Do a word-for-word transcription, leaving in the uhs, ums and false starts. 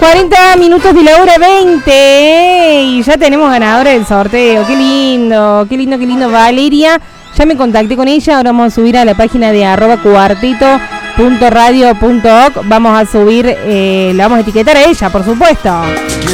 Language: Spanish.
cuarenta minutos de la hora veinte y ya tenemos ganadora del sorteo. Qué lindo, qué lindo, qué lindo. Valeria, ya me contacté con ella. Ahora vamos a subir a la página de arroba cuarteto punto radio punto oc. Vamos a subir, eh, la vamos a etiquetar a ella, por supuesto.